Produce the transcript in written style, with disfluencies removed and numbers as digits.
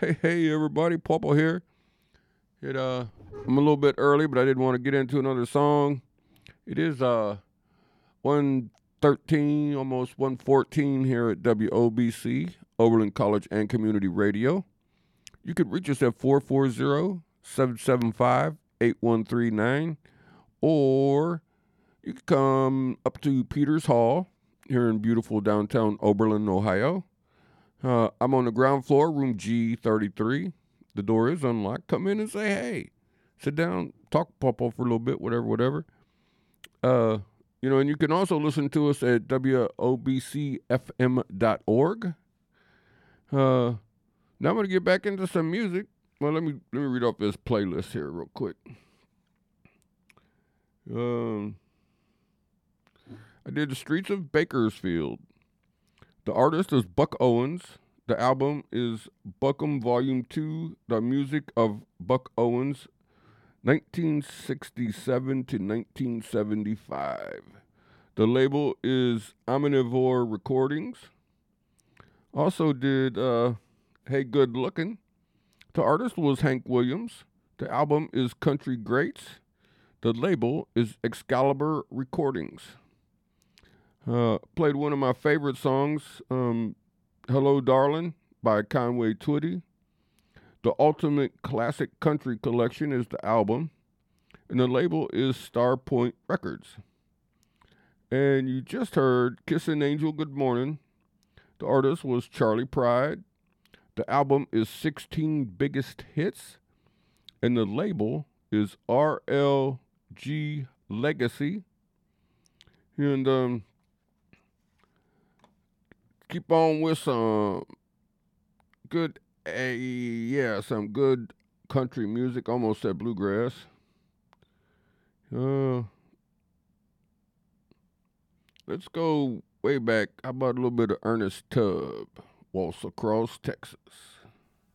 Hey, everybody, Papa here. I'm a little bit early, but I didn't want to get into another song. It is 1:13, almost 1:14 here at WOBC, Oberlin College and Community Radio. You could reach us at 440-775-8139, or you could come up to Peters Hall here in beautiful downtown Oberlin, Ohio. I'm on the ground floor, room G33. The door is unlocked. Come in and say hey. Sit down, talk Popo for a little bit, whatever. Uh, and you can also listen to us at wobcfm.org. Now I'm gonna get back into some music. Well, let me read off this playlist here real quick. Um, I did the Streets of Bakersfield. The artist is Buck Owens. The album is Buckham Volume 2, The Music of Buck Owens, 1967 to 1975. The label is Omnivore Recordings. Also did Hey Good Lookin'. The artist was Hank Williams. The album is Country Greats. The label is Excalibur Recordings. Played one of my favorite songs, Hello Darlin' by Conway Twitty. The Ultimate Classic Country Collection is the album, and the label is Starpoint Records. And you just heard Kissin' Angel Good Morning. The artist was Charlie Pride. The album is 16 Biggest Hits, and the label is RLG Legacy. And keep on with some good, some good country music. Almost said bluegrass. Let's go way back. How about a little bit of Ernest Tubb, Waltz Across Texas?